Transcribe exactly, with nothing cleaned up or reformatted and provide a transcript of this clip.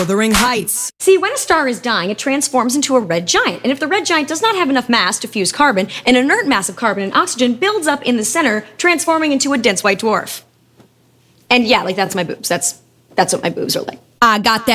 Wuthering Heights. See, when a star is dying, it transforms into a red giant. And if the red giant does not have enough mass to fuse carbon, an inert mass of carbon and oxygen builds up in the center, transforming into a dense white dwarf. And yeah, like that's my boobs. That's that's what my boobs are like. I got that.